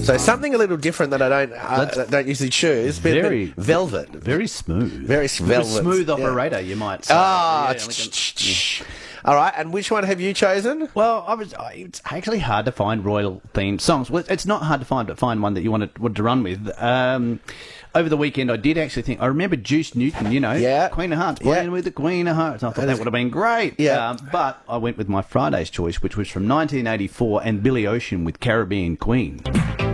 So something a little different that I don't usually choose. Very velvet. Very smooth. Very velvet. Smooth operator, you might say. Ah, Yeah. all right. And which one have you chosen? Well, it's actually hard to find royal-themed songs. Well, it's not hard to find one that you wanted to run with. Over the weekend, I did actually think... I remember Juice Newton, Queen of Hearts, playing with the Queen of Hearts. I thought that would have been great. Yeah. But I went with my Friday's choice, which was from 1984, and Billy Ocean with Caribbean Queen.